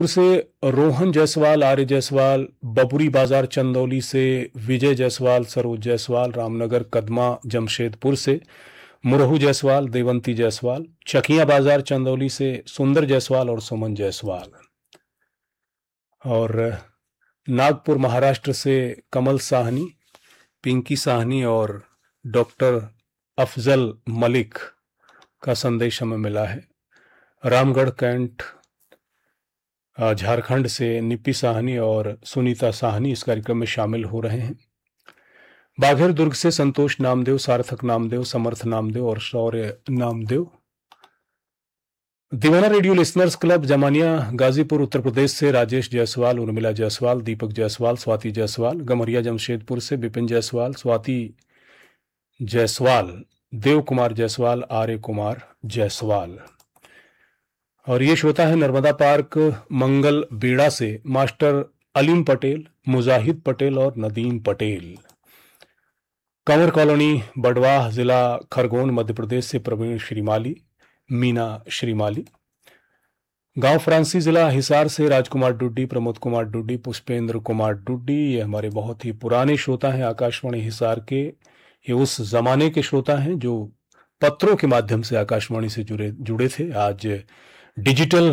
से रोहन जायसवाल, आर्य जायसवाल, बबुरी बाजार चंदौली से विजय जायसवाल, सरोज जायसवाल, रामनगर कदमा जमशेदपुर से मुरहू जायसवाल, देवंती जायसवाल, चकिया बाजार चंदौली से सुंदर जायसवाल और सुमन जायसवाल, और नागपुर महाराष्ट्र से कमल साहनी, पिंकी साहनी और डॉक्टर अफजल मलिक का संदेश हमें मिला है। रामगढ़ कैंट झारखंड से निप्पी साहनी और सुनीता साहनी इस कार्यक्रम में शामिल हो रहे हैं। बाघेर दुर्ग से संतोष नामदेव, सार्थक नामदेव, समर्थ नामदेव और शौर्य नामदेव। दीवाना radio listeners club Zamania Ghazipur Uttar Pradesh से राजेश जायसवाल, उर्मिला जायसवाल, दीपक जायसवाल, स्वाति जायसवाल। गमरिया जमशेदपुर से विपिन जायसवाल, स्वाति जायसवाल, देव कुमार जायसवाल, आर्य कुमार जायसवाल। और ये श्रोता है नर्मदा पार्क मंगल बेड़ा से मास्टर अलीम पटेल, मुजाहिद पटेल और नदीम पटेल। कंवर कॉलोनी बडवाह, जिला खरगोन, मध्य प्रदेश से प्रवीण श्रीमाली, मीना श्रीमाली। गांव फ्रांसी, जिला हिसार से राजकुमार डुड्डी, प्रमोद कुमार डुड्डी, पुष्पेंद्र कुमार डुड्डी। ये हमारे बहुत ही पुराने श्रोता हैं आकाशवाणी हिसार के। ये उस जमाने के श्रोता हैं जो पत्रों के माध्यम से आकाशवाणी से जुड़े थे। आज डिजिटल